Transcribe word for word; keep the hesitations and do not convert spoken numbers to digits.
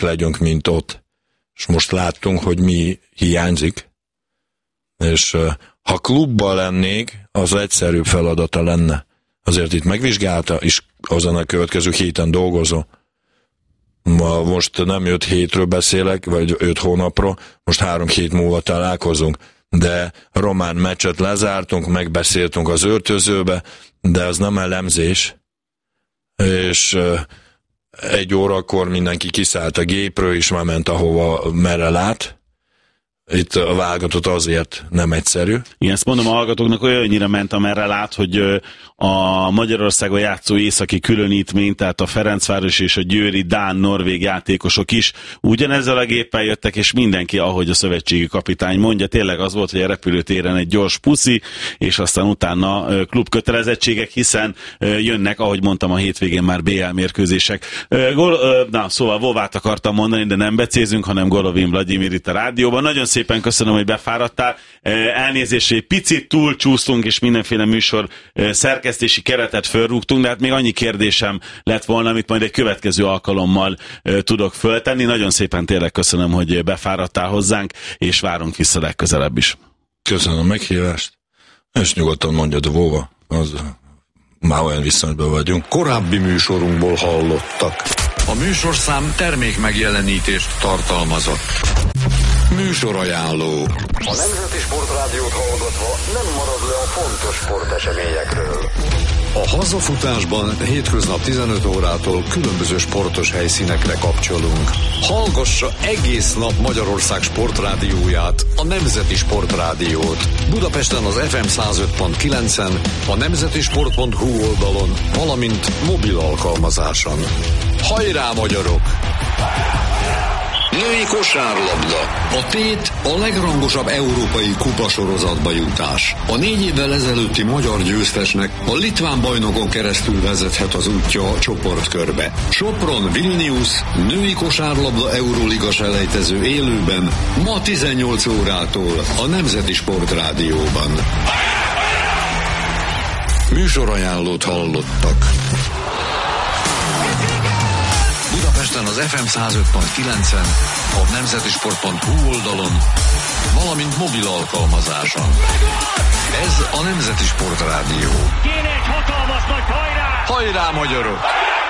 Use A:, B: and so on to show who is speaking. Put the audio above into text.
A: legyünk, mint ott. És most láttunk, hogy mi hiányzik. És ha klubban lennék, az egyszerűbb feladata lenne. Azért itt megvizsgálta, és azon a következő héten dolgozom. Ma most nem öt hétről beszélek, vagy öt hónapról, most három hét múlva találkozunk. De román meccset lezártunk, megbeszéltünk az öltözőbe, de az nem elemzés. És egy órakor mindenki kiszállt a gépről, és már ment ahova, merre lát. Itt a válogatott azért nem egyszerű.
B: Igen, ezt mondom a hallgatóknak, olyannyira ment, amerre lát, hogy a Magyarországon játszó északi különítmény, tehát a Ferencváros és a győri dán-norvég játékosok is ugyanezzel a géppel jöttek, és mindenki, ahogy a szövetségi kapitány mondja, tényleg az volt, hogy a repülőtéren egy gyors puszi, és aztán utána klub kötelezettségek, hiszen jönnek, ahogy mondtam, a hétvégén már bé el mérkőzések. Na, szóval Vovát akartam mondani, de nem becézünk, hanem Golovin Vladimir itt a rádióban. Nagyon szépen köszönöm, hogy befáradtál. Elnézést, egy picit túlcsúsztunk, és mindenféle műsor szerkesztési keretet fölrúgtunk, de hát még annyi kérdésem lett volna, amit majd egy következő alkalommal tudok föltenni. Nagyon szépen tényleg köszönöm, hogy befáradtál hozzánk, és várunk vissza legközelebb is.
A: Köszönöm a meghívást, és nyugodtan mondjad, Vova, az már olyan viszonyban vagyunk.
C: Korábbi műsorunkból hallottak. A műsorszám termék megjelenítést tartalmazott. Műsorajánló.
D: A Nemzeti Sportrádiót hallgatva nem marad le a fontos sporteseményekről.
C: A hazafutásban hétköznap tizenöt órától különböző sportos helyszínekre kapcsolunk. Hallgassa egész nap Magyarország sportrádióját, a Nemzeti Sportrádiót. Budapesten az ef em száz öt pont kilencen, a nemzetisport pont hu oldalon, valamint mobil alkalmazáson. Hajrá, magyarok! Női kosárlabda. A tét a legrangosabb európai kupasorozatba jutás. A négy évvel ezelőtti magyar győztesnek a litván bajnokon keresztül vezethet az útja a csoportkörbe. Sopron Vilnius női kosárlabda Euróliga selejtező élőben ma tizennyolc órától a Nemzeti Sportrádióban. Műsorajánlót hallottak. Budapesten az ef em száz öt pont kilencen, a nemzetisport pont hu oldalon, valamint mobil alkalmazáson. Ez a Nemzeti Sportrádió.
E: Kéne egy hatalmas nagy hajrá!
C: Hajrá, magyarok!